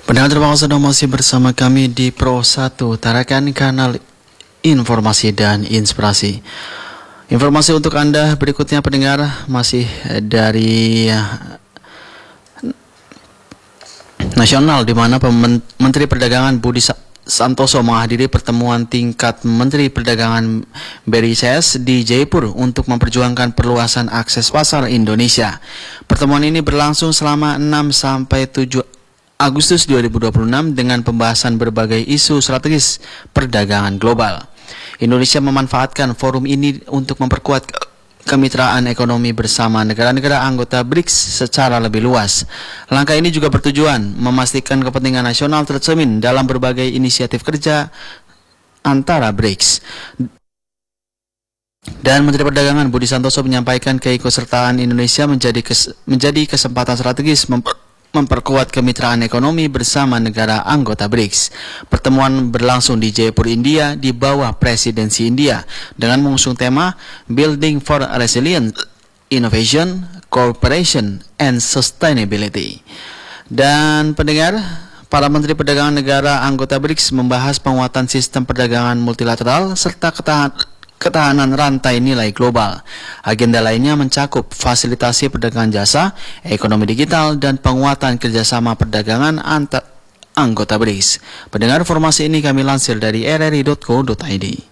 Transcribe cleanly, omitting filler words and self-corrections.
Pendengar terima kasih sudah masih bersama kami di Pro 1, tarakan kanal informasi dan inspirasi. Informasi untuk Anda berikutnya pendengar masih dari nasional, di mana Menteri Perdagangan Budi Santoso menghadiri pertemuan tingkat Menteri Perdagangan BRICS di Jaipur untuk memperjuangkan perluasan akses pasar Indonesia. Pertemuan ini berlangsung selama 6 sampai 7 Agustus 2026 dengan pembahasan berbagai isu strategis perdagangan global. Indonesia memanfaatkan forum ini untuk memperkuat kemitraan ekonomi bersama negara-negara anggota BRICS secara lebih luas. Langkah ini juga bertujuan memastikan kepentingan nasional tercermin dalam berbagai inisiatif kerja antara BRICS. Dan Menteri Perdagangan Budi Santoso menyampaikan keikutsertaan Indonesia menjadi kesempatan strategis memperkuat kemitraan ekonomi bersama negara anggota BRICS. Pertemuan berlangsung di Jaipur, India di bawah presidensi India dengan mengusung tema Building for Resilient Innovation, Cooperation, and Sustainability. Dan pendengar, para Menteri Perdagangan negara anggota BRICS membahas penguatan sistem perdagangan multilateral serta ketahanan rantai nilai global. Agenda lainnya mencakup fasilitasi perdagangan jasa, ekonomi digital, dan penguatan kerjasama perdagangan antar anggota BRICS. Pendengar, informasi ini kami lansir dari rri.co.id.